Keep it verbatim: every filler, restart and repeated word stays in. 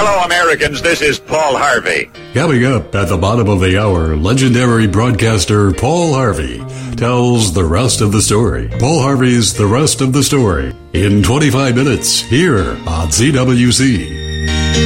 Fellow Americans, this is Paul Harvey. Coming up at the bottom of the hour, legendary broadcaster Paul Harvey tells the rest of the story. Paul Harvey's The Rest of the Story in twenty-five minutes here on Z W C.